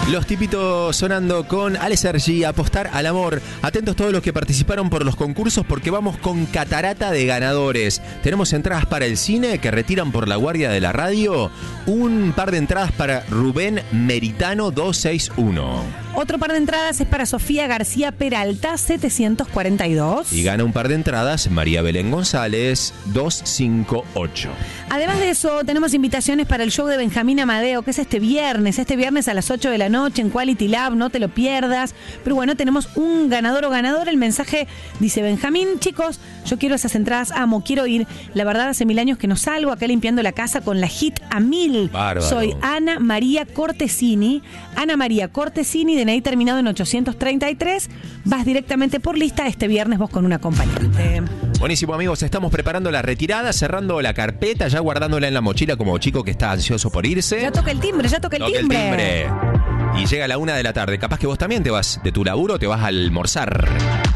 Los tipitos sonando con Ale Sergi, Apostar al Amor. Atentos todos los que participaron por los concursos porque vamos con catarata de ganadores. Tenemos entradas para el cine que retiran por la guardia de la radio. Un par de entradas para Rubén Meritano 261. Otro par de entradas es para Sofía García Peralta 742. Y gana un par de entradas María Belén González 258. Además de eso, tenemos invitaciones para el show de Benjamín Amadeo, que es este viernes a las 8 de la noche en Quality Lab, no te lo pierdas. Pero bueno, tenemos un ganador o ganadora. El mensaje dice: Benjamín, chicos, yo quiero esas entradas, quiero ir. La verdad, hace 1000 años que no salgo acá limpiando la casa con la hit a 1000. Bárbaro. Soy Ana María Cortesini. Ana María Cortesini, DNI terminado en 833. Vas directamente por lista este viernes vos con un acompañante. Buenísimo, amigos, estamos preparando la retirada, cerrando la carpeta, ya guardándola en la mochila como chico que está ansioso por irse. Ya toca el timbre, Toca el timbre. Y llega la 1 de la tarde. Capaz que vos también te vas de tu laburo, te vas a almorzar.